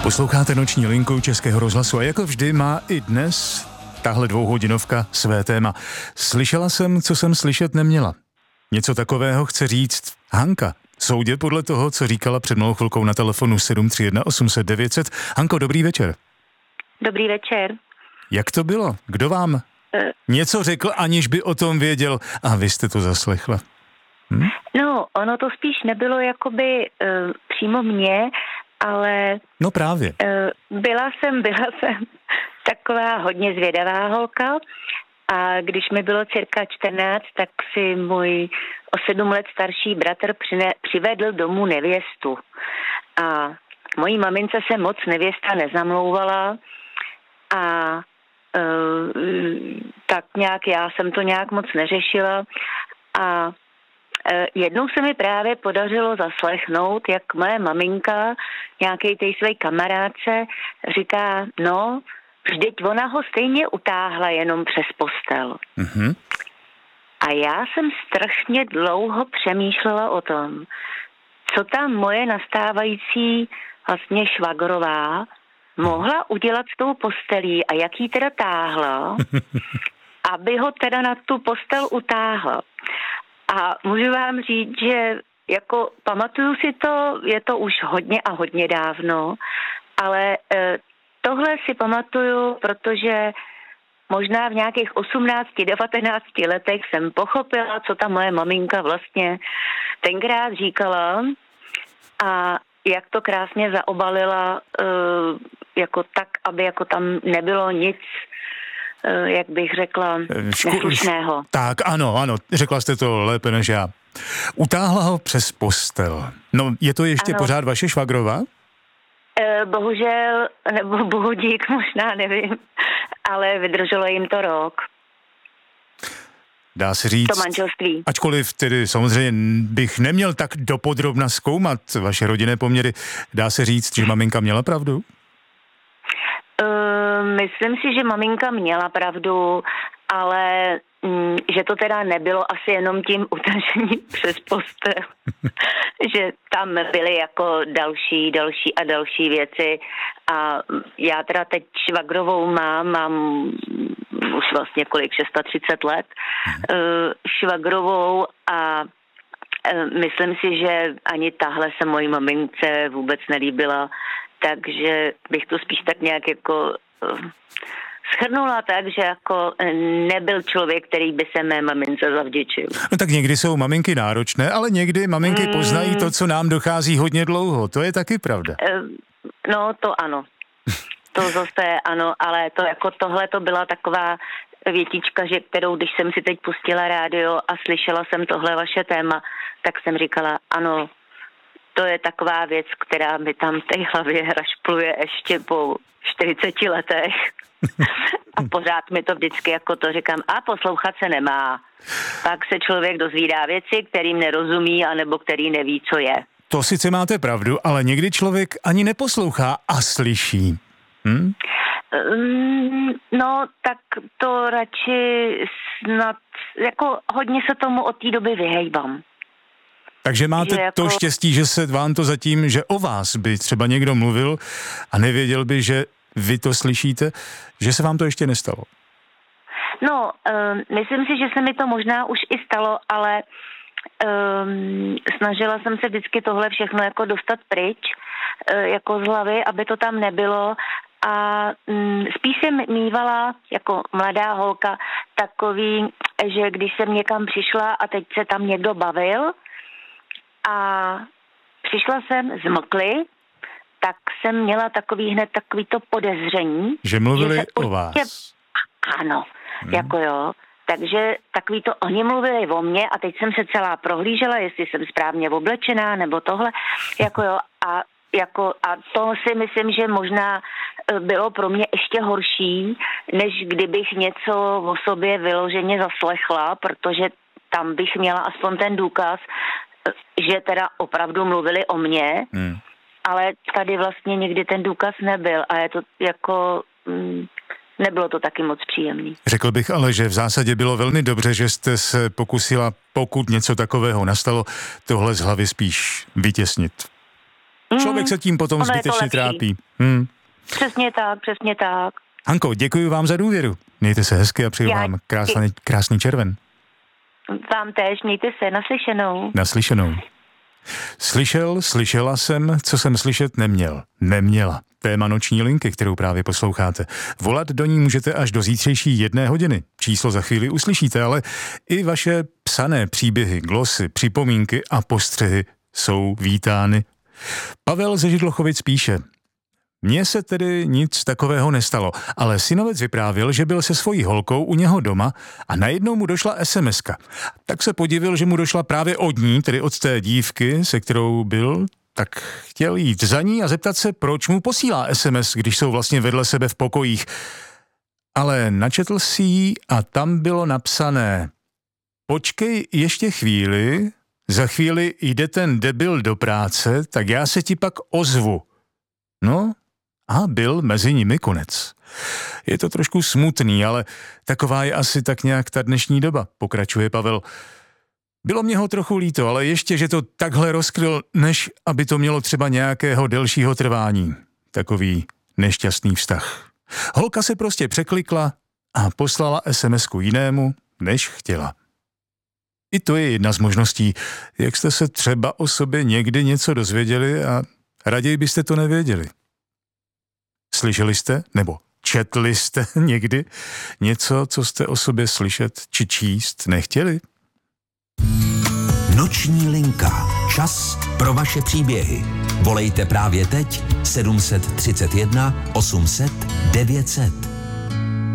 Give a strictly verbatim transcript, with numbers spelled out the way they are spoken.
Posloucháte Noční linku Českého rozhlasu a jako vždy má i dnes tahle dvouhodinovka své téma. Slyšela jsem, co jsem slyšet neměla. Něco takového chce říct Hanka. Soudě podle toho, co říkala před malou chvilkou na telefonu sedm tři jedna osm set devět set. Hanko, dobrý večer. Dobrý večer. Jak to bylo? Kdo vám uh, něco řekl, aniž by o tom věděl a vy jste to zaslechla? Hm? No, ono to spíš nebylo jakoby uh, přímo mě, ale... No právě. Uh, byla jsem, byla jsem taková hodně zvědavá holka a když mi bylo cirka čtrnáct, tak si můj o sedm let starší bratr přine, přivedl domů nevěstu. A mojí mamince se moc nevěsta nezamlouvala a uh, tak nějak já jsem to nějak moc neřešila a jednou se mi právě podařilo zaslechnout, jak moje maminka nějakej tej své kamarádce říká, no, vždyť ona ho stejně utáhla jenom přes postel. Mm-hmm. A já jsem strašně dlouho přemýšlela o tom, co ta moje nastávající vlastně švagrová mohla udělat s tou postelí a jak jí teda táhla, aby ho teda na tu postel utáhla. A můžu vám říct, že jako pamatuju si to, je to už hodně a hodně dávno, ale e, tohle si pamatuju, protože možná v nějakých osmnácti, devatenácti letech jsem pochopila, co ta moje maminka vlastně tenkrát říkala a jak to krásně zaobalila e, jako tak, aby jako tam nebylo nic, jak bych řekla, neslušného. Tak, ano, ano, řekla jste to lépe než já. Utáhla ho přes postel. No, je to ještě ano. Pořád vaše švagrová? E, bohužel, nebo bohudík, možná nevím, ale vydrželo jim to rok. Dá se říct, to manželství. Ačkoliv tedy samozřejmě bych neměl tak dopodrobna zkoumat vaše rodinné poměry, dá se říct, že maminka měla pravdu? Uh, myslím si, že maminka měla pravdu, ale mm, že to teda nebylo asi jenom tím utažením přes postel. Že tam byly jako další, další a další věci a já teda teď švagrovou mám, mám už vlastně kolik, třicet šest let, uh, švagrovou a uh, myslím si, že ani tahle se mojí mamince vůbec nelíbila. Takže bych to spíš tak nějak jako uh, shrnula tak, že jako nebyl člověk, který by se mé mamince zavděčil. No tak někdy jsou maminky náročné, ale někdy maminky mm. poznají to, co nám dochází hodně dlouho. To je taky pravda. Uh, no to ano. To zase ano, ale to jako tohle to byla taková větička, že kterou, když jsem si teď pustila rádio a slyšela jsem tohle vaše téma, tak jsem říkala, ano, to je taková věc, která mi tam v té hlavě rašpluje ještě po čtyřiceti letech. A pořád mi to vždycky jako to říkám, a poslouchat se nemá. Pak se člověk dozvídá věci, kterým nerozumí, anebo který neví, co je. To sice máte pravdu, ale někdy člověk ani neposlouchá a slyší. Hm? No, tak to radši snad, jako hodně se tomu od té doby vyhejbám. Takže máte jako... to štěstí, že se vám to zatím, že o vás by třeba někdo mluvil a nevěděl by, že vy to slyšíte, že se vám to ještě nestalo? No, um, myslím si, že se mi to možná už i stalo, ale um, snažila jsem se vždycky tohle všechno jako dostat pryč, uh, jako z hlavy, aby to tam nebylo a um, spíš jsem mývala jako mladá holka takový, že když jsem někam přišla a teď se tam někdo bavil, a přišla jsem z Mokly, tak jsem měla takový hned takový to podezření. Že mluvili že o vás. Určitě... Ano, hmm. jako jo. Takže takový to, oni mluvili o mně a teď jsem se celá prohlížela, jestli jsem správně oblečená nebo tohle, jako jo. A, jako, a to si myslím, že možná bylo pro mě ještě horší, než kdybych něco o sobě vyloženě zaslechla, protože tam bych měla aspoň ten důkaz, že teda opravdu mluvili o mně, hmm. ale tady vlastně nikdy ten důkaz nebyl a je to jako, mm, nebylo to taky moc příjemný. Řekl bych ale, že v zásadě bylo velmi dobře, že jste se pokusila, pokud něco takového nastalo, tohle z hlavy spíš vytěsnit. Člověk se tím potom ono zbytečně trápí. Hmm. Přesně tak, přesně tak. Hanko, děkuji vám za důvěru. Mějte se hezky a přeju Já vám krásný, krásný červen. Vám též, mějte se, naslyšenou. Naslyšenou. Slyšel, slyšela jsem, co jsem slyšet neměl. Neměla. Téma noční linky, kterou právě posloucháte. Volat do ní můžete až do zítřejší jedné hodiny. Číslo za chvíli uslyšíte, ale i vaše psané příběhy, glosy, připomínky a postřehy jsou vítány. Pavel ze Židlochovic píše: Mně se tedy nic takového nestalo, ale synovec vyprávěl, že byl se svojí holkou u něho doma a najednou mu došla es em eska. Tak se podivil, že mu došla právě od ní, tedy od té dívky, se kterou byl, tak chtěl jít za ní a zeptat se, proč mu posílá es em es, když jsou vlastně vedle sebe v pokojích. Ale načetl si ji a tam bylo napsané: Počkej ještě chvíli, za chvíli jde ten debil do práce, tak já se ti pak ozvu. No, a byl mezi nimi konec. Je to trošku smutný, ale taková je asi tak nějak ta dnešní doba, pokračuje Pavel. Bylo mě ho trochu líto, ale ještě, že to takhle rozkryl, než aby to mělo třeba nějakého delšího trvání. Takový nešťastný vztah. Holka se prostě překlikla a poslala es em esku jinému, než chtěla. I to je jedna z možností, jak jste se třeba o sobě někdy něco dozvěděli a raději byste to nevěděli. Slyšeli jste, nebo četli jste někdy něco, co jste o sobě slyšet či číst nechtěli? Noční linka. Čas pro vaše příběhy. Volejte právě teď sedm set třicet jedna osm set devět set.